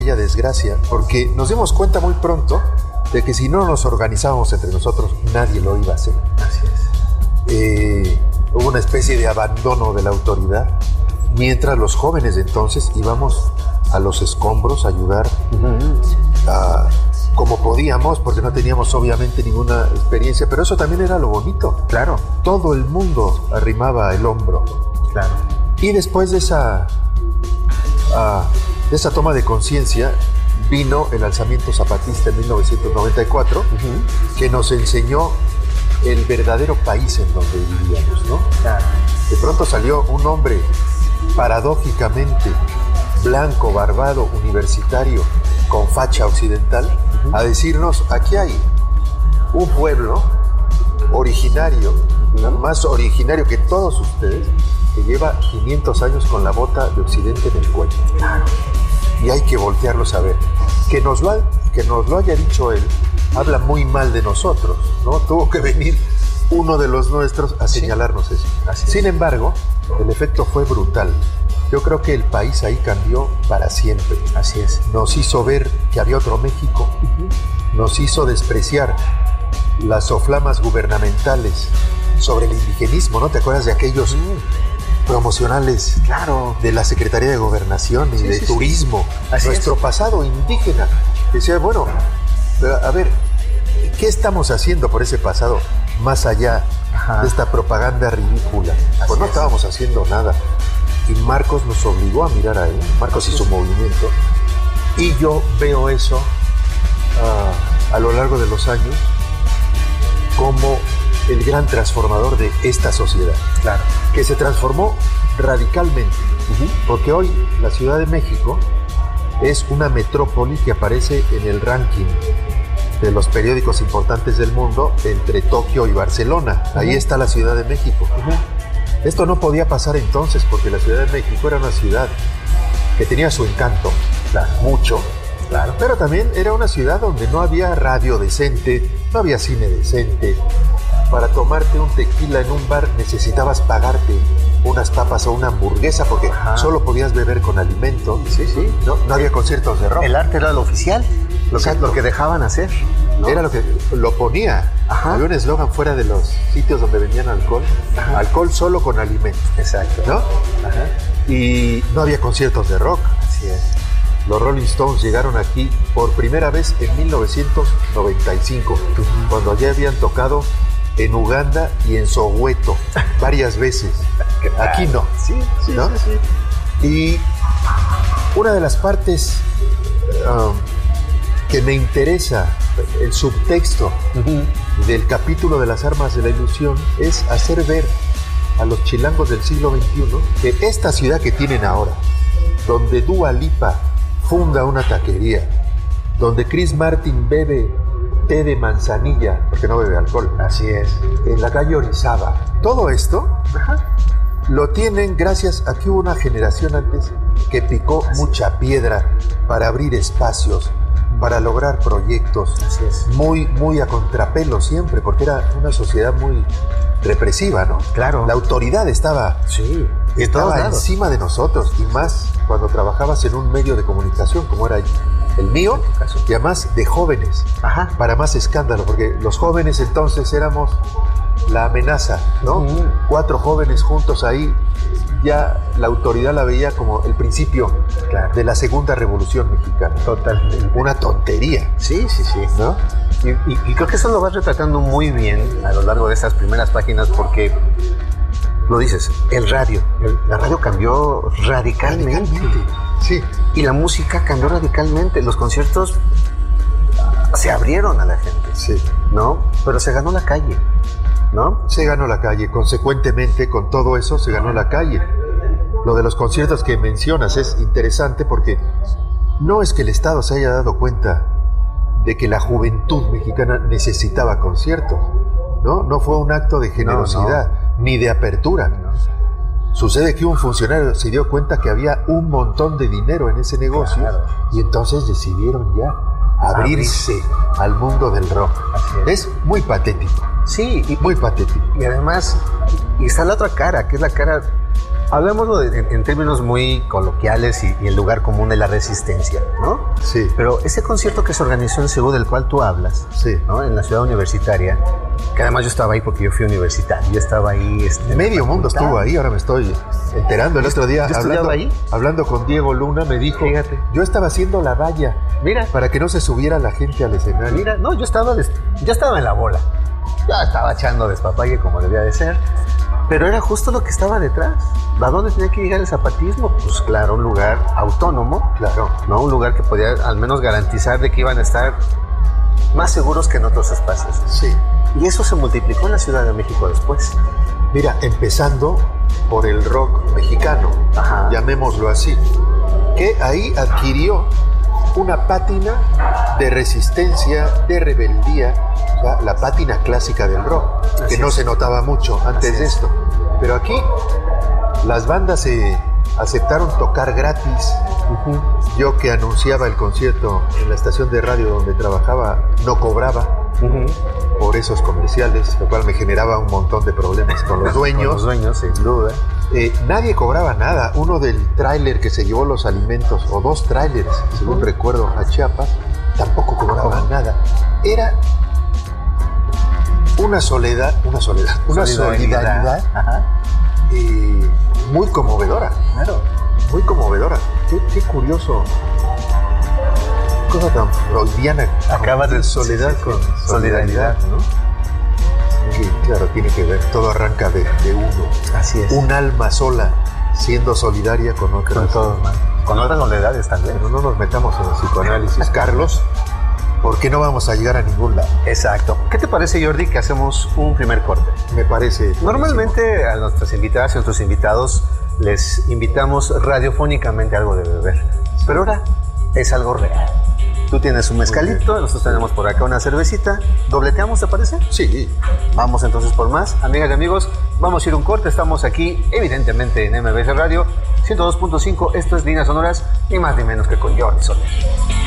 aquella desgracia, porque nos dimos cuenta muy pronto de que si no nos organizábamos entre nosotros, nadie lo iba a hacer. Así es. Hubo una especie de abandono de la autoridad, mientras los jóvenes de entonces íbamos a los escombros a ayudar como podíamos, porque no teníamos obviamente ninguna experiencia, pero eso también era lo bonito. Claro. Todo el mundo arrimaba el hombro. Claro. Y después de esa toma de conciencia vino el alzamiento zapatista en 1994, que nos enseñó el verdadero país en donde vivíamos, ¿no? Claro. De pronto salió un hombre paradójicamente blanco, barbado, universitario, con facha occidental, a decirnos: aquí hay un pueblo originario, más originario que todos ustedes, que lleva 500 años con la bota de Occidente en el cuello. Claro. Y hay que voltearlos a ver. Que nos lo haya dicho él, habla muy mal de nosotros, ¿no? Tuvo que venir uno de los nuestros a señalarnos eso. Sin embargo, el efecto fue brutal. Yo creo que el país ahí cambió para siempre. Así es. Nos hizo ver que había otro México. Nos hizo despreciar las soflamas gubernamentales sobre el indigenismo, ¿no? ¿Te acuerdas de aquellos promocionales de la Secretaría de Gobernación y de Turismo? Nuestro pasado indígena. Decía, bueno, a ver, ¿qué estamos haciendo por ese pasado más allá de esta propaganda ridícula? Pues no estábamos haciendo nada. Y Marcos nos obligó a mirar a él, Marcos y su movimiento. Y yo veo eso a lo largo de los años como el gran transformador de esta sociedad. Claro. Que se transformó radicalmente. Porque hoy la Ciudad de México es una metrópoli que aparece en el ranking de los periódicos importantes del mundo entre Tokio y Barcelona. Ahí está la Ciudad de México. Esto no podía pasar entonces, porque la Ciudad de México era una ciudad que tenía su encanto, mucho, pero también era una ciudad donde no había radio decente, no había cine decente. Para tomarte un tequila en un bar necesitabas pagarte unas papas o una hamburguesa, porque solo podías beber con alimento. No había conciertos de rock. El arte era lo oficial, lo que dejaban hacer, ¿no? Era lo que lo ponía. Había un eslogan fuera de los sitios donde vendían alcohol: alcohol solo con alimentos. Exacto. ¿No? Y no había conciertos de rock. Así es. Los Rolling Stones llegaron aquí por primera vez en 1995, cuando ya habían tocado en Uganda y en Soweto varias veces. Aquí no. ¿No? Y una de las partes que me interesa, el subtexto del capítulo de las armas de la ilusión, es hacer ver a los chilangos del siglo XXI que esta ciudad que tienen ahora, donde Dua Lipa funda una taquería, donde Chris Martin bebe té de manzanilla, porque no bebe alcohol. Así es. En la calle Orizaba. Todo esto lo tienen gracias a que hubo una generación antes que picó mucha piedra para abrir espacios, para lograr proyectos. Así es. Muy a contrapelo siempre, porque era una sociedad muy represiva, ¿no? Claro. La autoridad estaba encima de nosotros, y más cuando trabajabas en un medio de comunicación como era el mío, y además de jóvenes, para más escándalo, porque los jóvenes entonces éramos la amenaza, ¿no? 4 jóvenes juntos ahí, ya la autoridad la veía como el principio de la segunda revolución mexicana. Totalmente. Una tontería. Sí. ¿No? Y creo que eso lo vas retratando muy bien a lo largo de esas primeras páginas, porque lo dices, la radio cambió radicalmente. Sí. Y la música cambió radicalmente. Los conciertos se abrieron a la gente, ¿no? Pero se ganó la calle, ¿no? Se ganó la calle. Consecuentemente, con todo eso, se ganó la calle. Lo de los conciertos que mencionas es interesante, porque no es que el Estado se haya dado cuenta de que la juventud mexicana necesitaba conciertos, ¿no? No fue un acto de generosidad, ni de apertura. Sucede que un funcionario se dio cuenta que había un montón de dinero en ese negocio, y entonces decidieron ya abrirse al mundo del rock. Es muy patético. Sí, muy patético. Y además, y está la otra cara, que es la cara Hablemoslo en términos muy coloquiales y el lugar común de la resistencia, ¿no? Sí. Pero ese concierto que se organizó en Cebu, del cual tú hablas, Sí. ¿no? En la ciudad universitaria, que además yo estaba ahí porque yo fui universitario, yo estaba ahí... Medio mundo estuvo ahí, ahora me estoy enterando. El otro día, ¿Yo estudiaba ahí? hablando con Diego Luna, me dijo, Fíjate. yo estaba haciendo la valla Mira, para que no se subiera la gente al escenario. mira, no, yo estaba en la bola. Ya estaba echando despapalle como debía de ser. Pero era justo lo que estaba detrás. ¿A dónde tenía que llegar el zapatismo? Pues claro, un lugar autónomo, Claro. ¿no? Un lugar que podía al menos garantizar de que iban a estar más seguros que en otros espacios. Sí. Y eso se multiplicó en la Ciudad de México después. Mira, empezando por el rock mexicano, Ajá. llamémoslo así, que ahí adquirió una pátina de resistencia, de rebeldía, o sea, la pátina clásica del rock, Así que no es. se notaba mucho antes Así de es. esto. Pero aquí las bandas aceptaron tocar gratis. Yo que anunciaba el concierto en la estación de radio donde trabajaba, no cobraba por esos comerciales, lo cual me generaba un montón de problemas con los dueños. Con los dueños, sin duda. Nadie cobraba nada. Uno del tráiler que se llevó los alimentos, o dos tráilers, según recuerdo, a Chiapas, tampoco cobraba nada. Era una solidaridad Ajá. muy conmovedora. Claro. Muy conmovedora. Qué curioso. Cosa tan freudiana. Acabas de soledad con solidaridad, ¿no? Que claro, tiene que ver. Todo arranca de uno. Así es. Un alma sola siendo solidaria con otras. Con todos, man. Con otras soledades también. Pero no nos metamos en el psicoanálisis, Carlos, porque no vamos a llegar a ningún lado. Exacto. ¿Qué te parece, Jordi, que hacemos un primer corte? Me parece. Normalmente a nuestras invitadas y a nuestros invitados les invitamos radiofónicamente algo de beber. Pero ahora es algo real. Tú tienes un mezcalito, nosotros tenemos por acá una cervecita. ¿Dobleteamos, te parece? Sí. Vamos entonces por más. Amigas y amigos, vamos a ir a un corte. Estamos aquí, evidentemente, en MBS Radio 102.5. Esto es Líneas Sonoras, ni más ni menos que con Jordi Soler.